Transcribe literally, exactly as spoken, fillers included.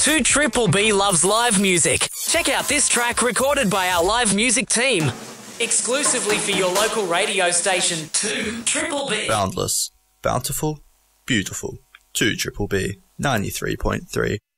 two Triple B loves live music. Check out this track recorded by our live music team. Exclusively for your local radio station, two Triple B. Boundless, bountiful, beautiful, two Triple B, ninety-three point three.